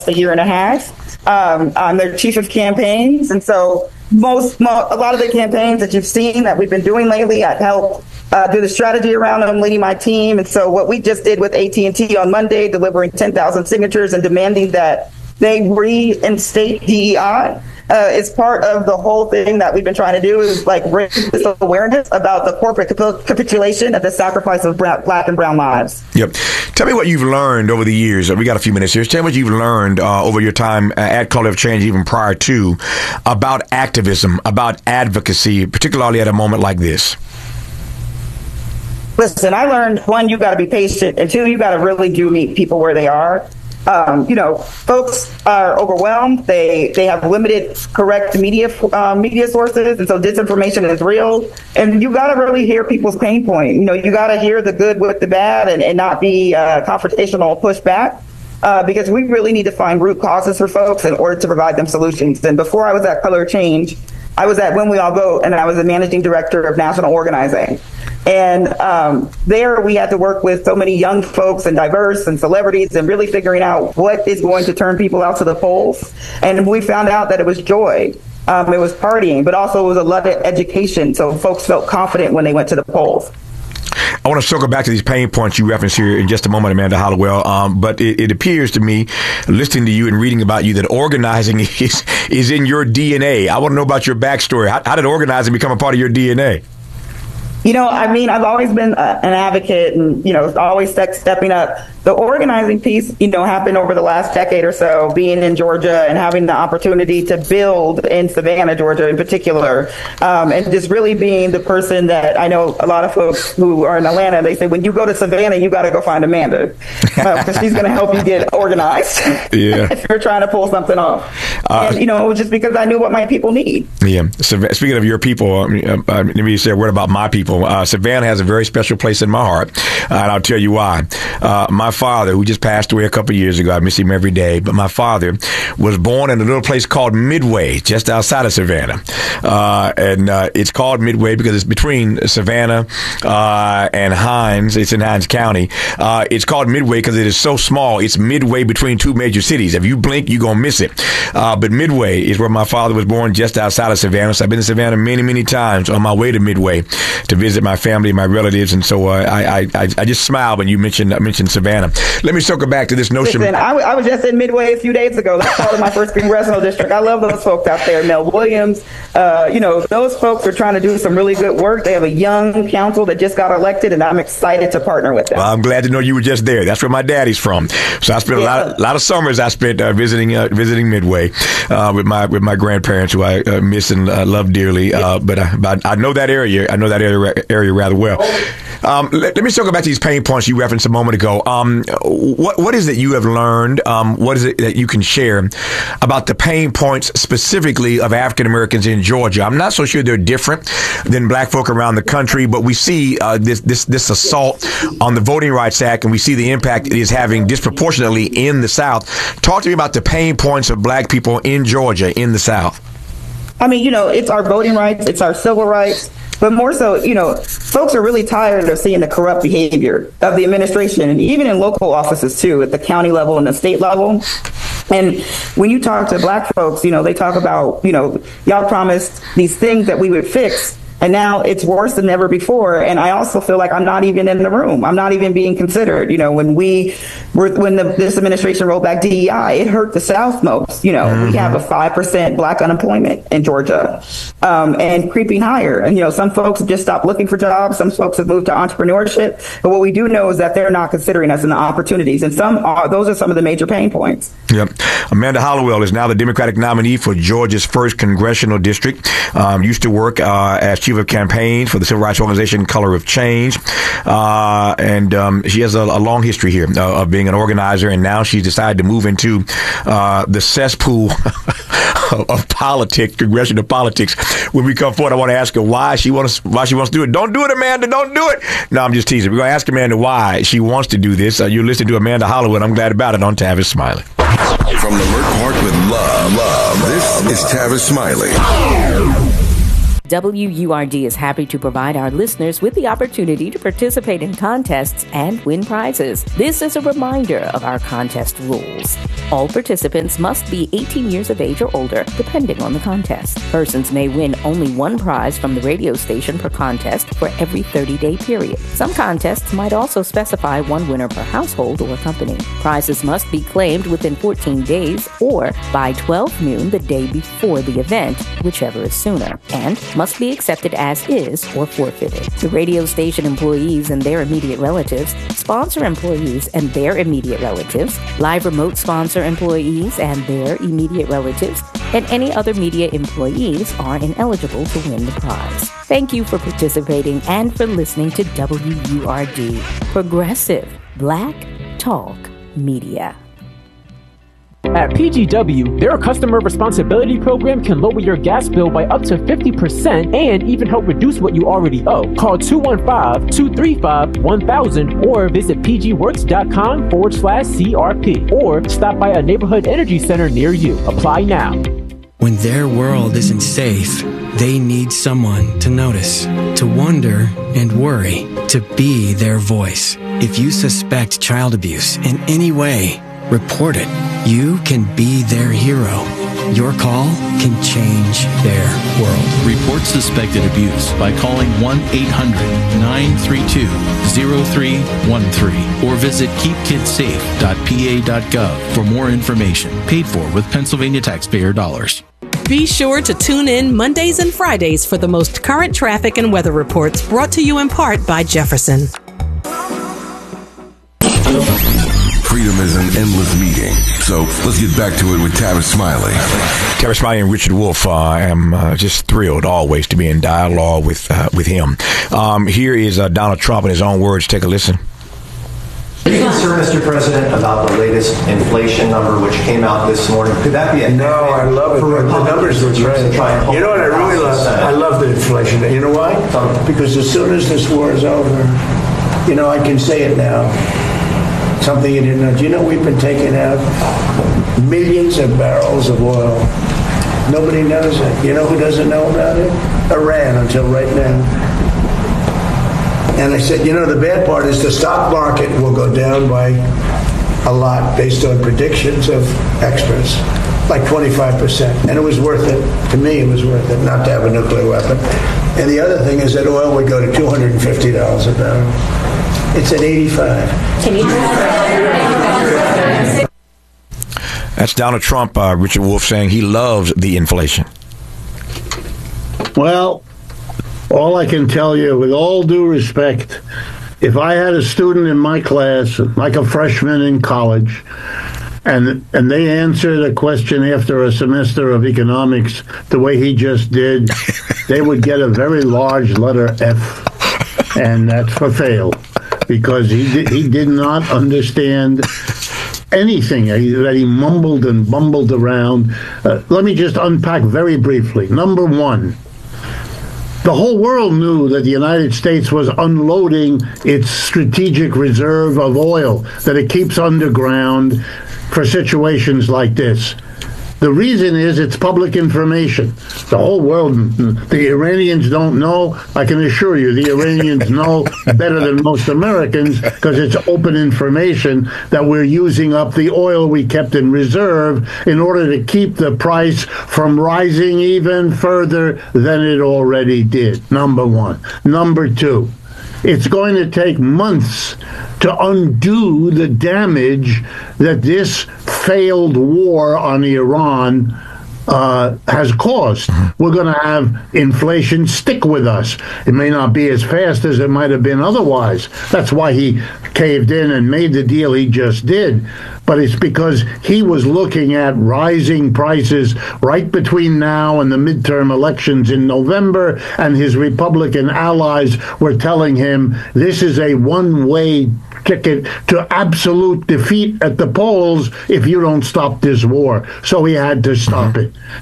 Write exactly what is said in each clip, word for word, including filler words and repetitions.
a year and a half. Um, I'm their chief of campaigns. And so most, mo- a lot of the campaigns that you've seen that we've been doing lately, I've helped uh, do the strategy around them, leading my team. And so what we just did with A T and T on Monday, delivering ten thousand signatures and demanding that they reinstate D E I. Uh, is part of the whole thing that we've been trying to do is like raise this awareness about the corporate cap- capitulation of the sacrifice of brown, black and brown lives. Yep. Tell me what you've learned over the years. We got a few minutes here. Tell me what you've learned uh, over your time at Color of Change, even prior to, about activism, about advocacy, particularly at a moment like this. Listen, I learned, one, you got to be patient, and two, you got to really do meet people where they are. Um, you know, folks are overwhelmed. They they have limited correct media uh, media sources, and so disinformation is real. And you got to really hear people's pain point. You know, you got to hear the good with the bad, and, and not be uh, confrontational or push back. Uh, because we really need to find root causes for folks in order to provide them solutions. And before I was at Color Change, I was at When We All Vote, and I was the managing director of national organizing. And um, there we had to work with so many young folks and diverse and celebrities and really figuring out what is going to turn people out to the polls. And we found out that it was joy. Um, it was partying, but also it was a lot of education. So folks felt confident when they went to the polls. I want to circle back to these pain points you referenced here in just a moment, Amanda Hollowell. Um, but it, it appears to me, listening to you and reading about you, that organizing is is in your D N A. I want to know about your backstory. How, how did organizing become a part of your D N A? You know, I mean, I've always been a, an advocate and, you know, always ste- stepping up. The organizing piece, you know, happened over the last decade or so, being in Georgia and having the opportunity to build in Savannah, Georgia in particular, um, and just really being the person that I know a lot of folks who are in Atlanta, they say, when you go to Savannah, you got to go find Amanda because uh, she's going to help you get organized yeah. if you're trying to pull something off. Uh, and, you know, just because I knew what my people need. Yeah. So speaking of your people, uh, uh, let me say a word about my people. Uh, Savannah has a very special place in my heart, uh, and I'll tell you why. Uh, my father, who just passed away a couple of years ago, I miss him every day, but my father was born in a little place called Midway, just outside of Savannah. Uh, and uh, it's called Midway because it's between Savannah uh, and Hinds. It's in Hinds County. Uh, it's called Midway because it is so small. It's midway between two major cities. If you blink, you're going to miss it. Uh, but Midway is where my father was born, just outside of Savannah. So I've been to Savannah many, many times on my way to Midway to visit my family, my relatives, and so uh, I, I I just smile when you mentioned uh, mentioned Savannah. Let me circle back to this notion. Listen, I, w- I was just in Midway a few days ago. That's part of my first congressional district. I love those folks out there. Mel Williams, uh, you know, those folks are trying to do some really good work. They have a young council that just got elected, and I'm excited to partner with them. Well, I'm glad to know you were just there. That's where my daddy's from. So I spent yeah. a lot of, lot of summers I spent uh, visiting uh, visiting Midway uh, with my with my grandparents, who I uh, miss and uh, love dearly. Uh, but, I, but I know that area. I know that area area rather well. Um, let, let me circle back to these pain points you referenced a moment ago. Um, what what is it you have learned? Um, what is it that you can share about the pain points specifically of African Americans in Georgia? I'm not so sure they're different than black folk around the country, but we see uh, this this this assault on the Voting Rights Act, and we see the impact it is having disproportionately in the South. Talk to me about the pain points of black people in Georgia, in the South. I mean, you know, it's our voting rights, it's our civil rights. But more so, you know, folks are really tired of seeing the corrupt behavior of the administration, and even in local offices, too, at the county level and the state level. And when you talk to black folks, you know, they talk about, you know, y'all promised these things that we would fix. And now it's worse than ever before. And I also feel like I'm not even in the room. I'm not even being considered. You know, when we were, when the, this administration rolled back D E I, it hurt the South most. You know, mm-hmm. we have a five percent black unemployment in Georgia, um, and creeping higher. And, you know, some folks have just stopped looking for jobs. Some folks have moved to entrepreneurship. But what we do know is that they're not considering us in the opportunities. And some are, those are some of the major pain points. Yep. Amanda Hollowell is now the Democratic nominee for Georgia's first congressional district. Um, used to work uh, as chief of campaign for the civil rights organization Color of Change. Uh, and um, she has a, a long history here uh, of being an organizer. And now she's decided to move into uh, the cesspool of politics, congressional politics. When we come forward, I want to ask her why she wants why she wants to do it. Don't do it, Amanda. Don't do it. No, I'm just teasing. We're going to ask Amanda why she wants to do this. Uh, you're listening to Amanda Hollowell, and I'm glad about it on Tavis Smiley. From the Merck Heart with love, love. This is Tavis Smiley. W U R D is happy to provide our listeners with the opportunity to participate in contests and win prizes. This is a reminder of our contest rules. All participants must be eighteen years of age or older, depending on the contest. Persons may win only one prize from the radio station per contest for every thirty-day period. Some contests might also specify one winner per household or company. Prizes must be claimed within fourteen days or by twelve noon the day before the event, whichever is sooner, and must be accepted as is or forfeited. The radio station employees and their immediate relatives, sponsor employees and their immediate relatives, live remote sponsor employees and their immediate relatives, and any other media employees are ineligible to win the prize. Thank you for participating and for listening to W U R D, Progressive Black Talk Media. At P G W, their customer responsibility program can lower your gas bill by up to fifty percent and even help reduce what you already owe. Call two one five, two three five, one thousand or visit pgworks.com forward slash CRP or stop by a neighborhood energy center near you. Apply now. When their world isn't safe, they need someone to notice, to wonder and worry, to be their voice. If you suspect child abuse in any way, report it. You can be their hero. Your call can change their world. Report suspected abuse by calling one eight hundred, nine three two, zero three one three or visit keep kids safe dot p a dot gov for more information. Paid for with Pennsylvania taxpayer dollars. Be sure to tune in Mondays and Fridays for the most current traffic and weather reports brought to you in part by Jefferson. Freedom is an endless meeting. So let's get back to it with Tavis Smiley. Tavis Smiley and Richard Wolff. Uh, I am uh, just thrilled always to be in dialogue with uh, with him. Um, here is uh, Donald Trump in his own words. Take a listen. Are you concerned, Mister President, about the latest inflation number which came out this morning? Could that be a no? I love it. The numbers look great. You know what I really love? I love the inflation. You know why? Because as soon as this war is over, you know, I can say it now. Something you didn't know. Do you know we've been taking out millions of barrels of oil? Nobody knows it. You know who doesn't know about it? Iran, until right now. And I said, you know, the bad part is the stock market will go down by a lot based on predictions of experts, like twenty-five percent. And it was worth it. To me, it was worth it not to have a nuclear weapon. And the other thing is that oil would go to two hundred fifty dollars a barrel. It's at eighty-five. Can you? That's Donald Trump, uh, Richard Wolff, saying he loves the inflation. Well, all I can tell you, with all due respect, if I had a student in my class, like a freshman in college, and and they answered a question after a semester of economics the way he just did, they would get a very large letter F, and that's for fail. Because he did, he did not understand anything that he mumbled and bumbled around. Uh, let me just unpack very briefly. Number one, the whole world knew that the United States was unloading its strategic reserve of oil that it keeps underground for situations like this. The reason is it's public information. The whole world, the Iranians don't know. I can assure you, the Iranians know better than most Americans because it's open information that we're using up the oil we kept in reserve in order to keep the price from rising even further than it already did, number one. Number two, it's going to take months to undo the damage that this failed war on Iran uh, has caused. We're going to have inflation stick with us. It may not be as fast as it might have been otherwise. That's why he caved in and made the deal he just did. But it's because he was looking at rising prices right between now and the midterm elections in November, and his Republican allies were telling him this is a one-way ticket to absolute defeat at the polls if you don't stop this war. So he had to stop it.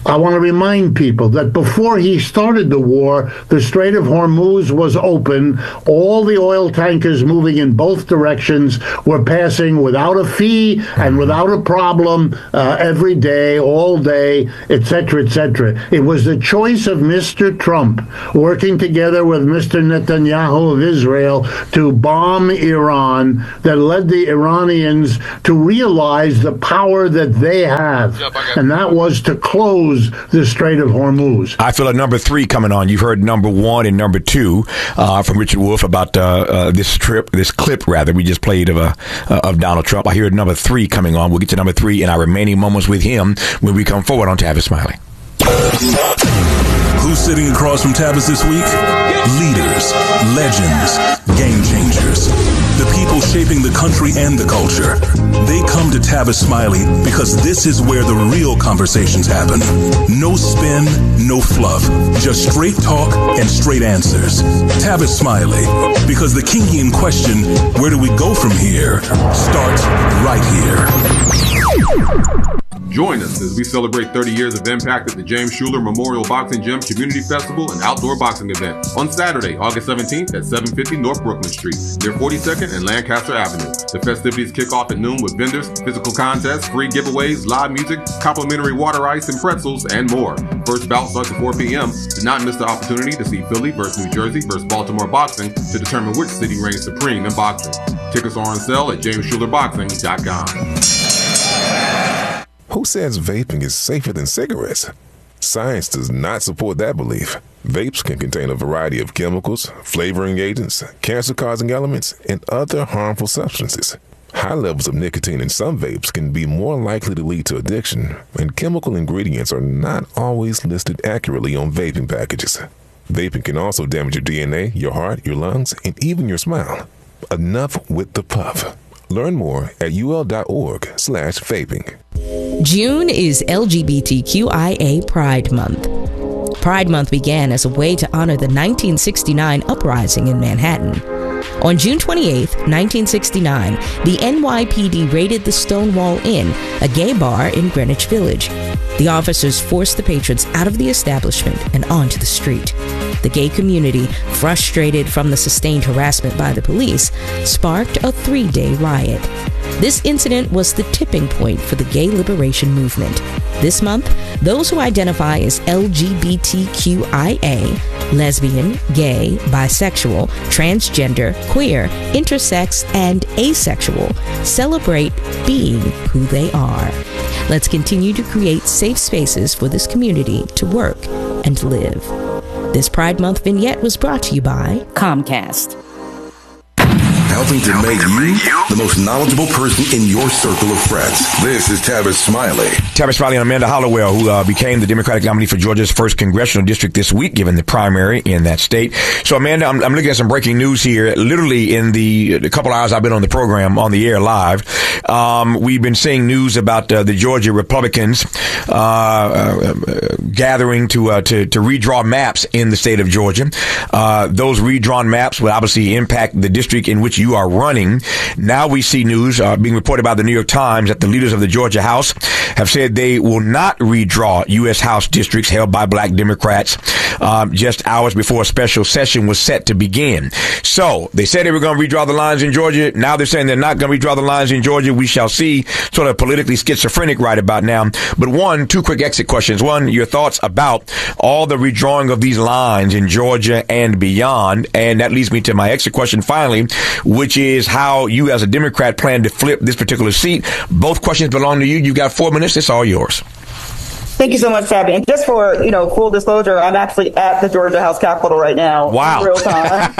I want to remind people that before he started the war, the Strait of Hormuz was open. All the oil tankers moving in both directions were passing without a fee and without a problem uh, every day, all day, et cetera, et cetera. It was the choice of Mister Trump working together with Mister Netanyahu of Israel to bomb Iran that led the Iranians to realize the power that they have, and that was to close the Strait of Hormuz. I feel like number three coming on. You've heard number one and number two uh, from Richard Wolff about uh, uh, this trip, this clip rather we just played of uh, uh, of Donald Trump. I hear number three coming on. We'll get to number three in our remaining moments with him when we come forward on Tavis Smiley. Who's sitting across from Tavis this week? Leaders, legends, game changers. The people shaping the country and the culture. They come to Tavis Smiley because this is where the real conversations happen. No spin, no fluff. Just straight talk and straight answers. Tavis Smiley, because the kinky question, where do we go from here, starts right here. Join us as we celebrate thirty years of impact at the James Shuler Memorial Boxing Gym Community Festival and Outdoor Boxing Event on Saturday, August seventeenth at seven fifty North Brooklyn Street, near forty-second and Lancaster Avenue. The festivities kick off at noon with vendors, physical contests, free giveaways, live music, complimentary water ice and pretzels, and more. First bout starts at four p.m. Do not miss the opportunity to see Philly versus New Jersey versus Baltimore boxing to determine which city reigns supreme in boxing. Tickets are on sale at james shuler boxing dot com. Who says vaping is safer than cigarettes? Science does not support that belief. Vapes can contain a variety of chemicals, flavoring agents, cancer-causing elements, and other harmful substances. High levels of nicotine in some vapes can be more likely to lead to addiction, and chemical ingredients are not always listed accurately on vaping packages. Vaping can also damage your D N A, your heart, your lungs, and even your smile. Enough with the puff. Learn more at ul.org slash vaping. June is L G B T Q I A Pride Month. Pride Month began as a way to honor the nineteen sixty-nine uprising in Manhattan. On June twenty-eighth, nineteen sixty-nine, the N Y P D raided the Stonewall Inn, a gay bar in Greenwich Village. The officers forced the patrons out of the establishment and onto the street. The gay community, frustrated from the sustained harassment by the police, sparked a three-day riot. This incident was the tipping point for the gay liberation movement. This month, those who identify as L G B T Q I A, lesbian, gay, bisexual, transgender, queer, intersex, and asexual, celebrate being who they are. Let's continue to create safe spaces for this community to work and live. This Pride Month vignette was brought to you by Comcast. Helping to make you the most knowledgeable person in your circle of friends. This is Tavis Smiley. Tavis Smiley and Amanda Hollowell, who uh, became the Democratic nominee for Georgia's first congressional district this week, given the primary in that state. So, Amanda, I'm, I'm looking at some breaking news here. Literally, in the, the couple hours I've been on the program, on the air live, um, we've been seeing news about uh, the Georgia Republicans uh, uh, gathering to, uh, to to redraw maps in the state of Georgia. Uh, those redrawn maps will obviously impact the district in which you are running. Now we see news uh, being reported by the New York Times that the leaders of the Georgia House have said they will not redraw U S House districts held by black Democrats um, just hours before a special session was set to begin. So they said they were going to redraw the lines in Georgia. Now they're saying they're not going to redraw the lines in Georgia. We shall see. Sort of politically schizophrenic right about now. But one, two quick exit questions. One, your thoughts about all the redrawing of these lines in Georgia and beyond. And that leads me to my exit question finally, which is how you as a Democrat plan to flip this particular seat. Both questions belong to you. You got four minutes. It's all yours. Thank you so much, Tabby. And just for, you know, full disclosure, I'm actually at the Georgia House Capitol right now. Wow. In real time.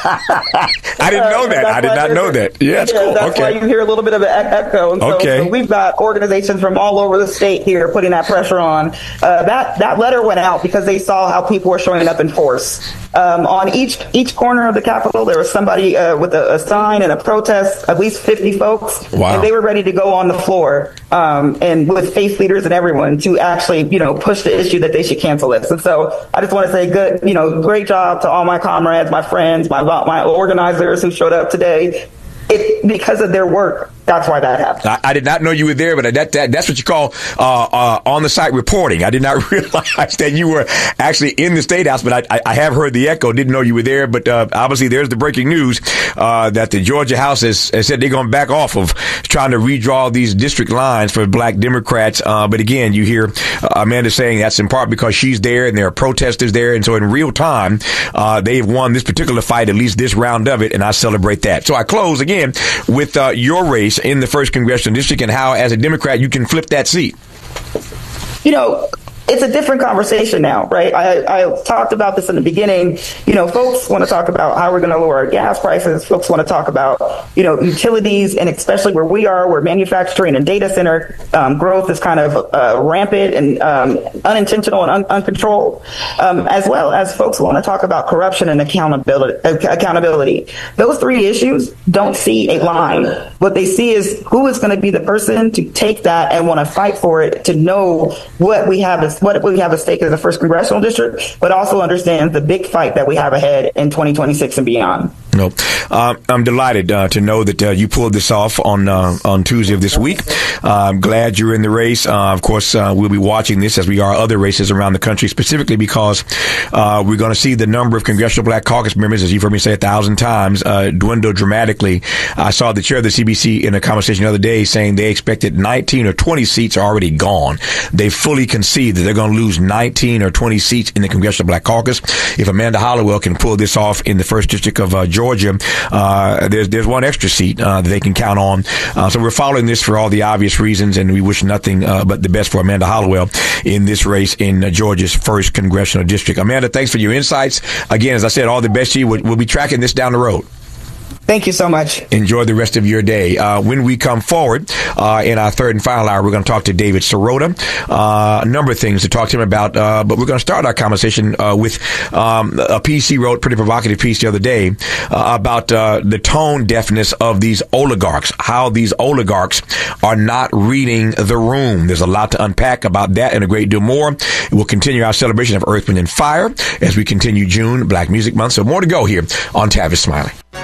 I didn't know that. I did not know that. Yeah, that's yeah, cool. That's okay. why you hear a little bit of an echo. And so, okay. so we've got organizations from all over the state here putting that pressure on. Uh, that, that letter went out because they saw how people were showing up in force. Um, on each each corner of the Capitol, there was somebody uh, with a, a sign and a protest, at least fifty folks. Wow. And they were ready to go on the floor um, and with faith leaders and everyone to actually, you know, push the issue that they should cancel this. And so I just want to say good, you know, great job to all my comrades, my friends, my my organizers who showed up today. It, because of their work, that's why that happened. I, I did not know you were there, but that, that that's what you call uh, uh, on the site reporting. I did not realize that you were actually in the State House, but I, I have heard the echo. Didn't know you were there, but uh, obviously there's the breaking news uh, that the Georgia House has, has said they're going to back off of trying to redraw these district lines for black Democrats. Uh, but again, you hear uh, Amanda saying that's in part because she's there and there are protesters there, and so in real time uh, they've won this particular fight, at least this round of it, and I celebrate that. So I close again with uh, your race in the first congressional district and how, as a Democrat, you can flip that seat. You know, it's a different conversation now, right? I, I talked about this in the beginning. You know, folks want to talk about how we're going to lower our gas prices. Folks want to talk about, you know, utilities, and especially where we are, where manufacturing and data center um, growth is kind of uh, rampant and um, unintentional and un- uncontrolled, um, as well as folks want to talk about corruption and accountability. Accountability. Those three issues don't see a line. What they see is who is going to be the person to take that and want to fight for it, to know what we have as what we have at stake as the first congressional district, but also understand the big fight that we have ahead in twenty twenty-six and beyond. No, uh, I'm delighted uh, to know that uh, you pulled this off on uh, on Tuesday of this week. Uh, I'm glad you're in the race. Uh, of course, uh, we'll be watching this as we are other races around the country, specifically because uh, we're going to see the number of Congressional Black Caucus members, as you've heard me say a thousand times, uh, dwindle dramatically. I saw the chair of the C B C in a conversation the other day saying they expected nineteen or twenty seats are already gone. They fully concede that they're going to lose nineteen or twenty seats in the Congressional Black Caucus. If Amanda Hollowell can pull this off in the first district of uh, Georgia, uh, there's there's one extra seat uh, that they can count on. Uh, so we're following this for all the obvious reasons, and we wish nothing uh, but the best for Amanda Hollowell in this race in uh, Georgia's first congressional district. Amanda, thanks for your insights. Again, as I said, all the best to you. We'll, we'll be tracking this down the road. Thank you so much. Enjoy the rest of your day. Uh, when we come forward uh, in our third and final hour, we're going to talk to David Sirota. Uh, a number of things to talk to him about, uh, but we're going to start our conversation uh, with um, a piece he wrote, pretty provocative piece the other day, uh, about uh, the tone deafness of these oligarchs, how these oligarchs are not reading the room. There's a lot to unpack about that and a great deal more. We'll continue our celebration of Earth, Wind, and Fire as we continue June, Black Music Month. So more to go here on Tavis Smiley.